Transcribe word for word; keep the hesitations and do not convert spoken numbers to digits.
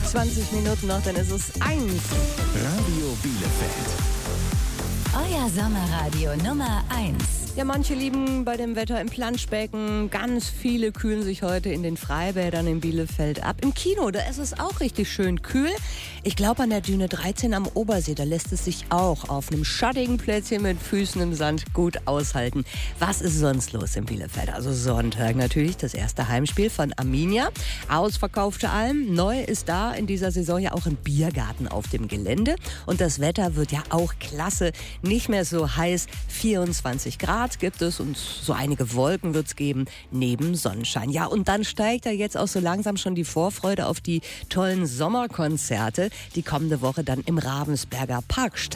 zwanzig Minuten noch, dann ist es eins. Radio Bielefeld. Euer Sommerradio Nummer eins. Ja, manche lieben bei dem Wetter im Planschbecken. Ganz viele kühlen sich heute in den Freibädern in Bielefeld ab. Im Kino, da ist es auch richtig schön kühl. Ich glaube an der Düne dreizehn am Obersee, da lässt es sich auch auf einem schattigen Plätzchen mit Füßen im Sand gut aushalten. Was ist sonst los in Bielefeld? Also Sonntag natürlich das erste Heimspiel von Arminia. Ausverkaufte Alm. Neu ist da in dieser Saison ja auch ein Biergarten auf dem Gelände. Und das Wetter wird ja auch klasse. Nicht mehr so heiß, vierundzwanzig Grad gibt es und so einige Wolken wird es geben, neben Sonnenschein. Ja, und dann steigt da jetzt auch so langsam schon die Vorfreude auf die tollen Sommerkonzerte, die kommende Woche dann im Ravensberger Park stattfinden.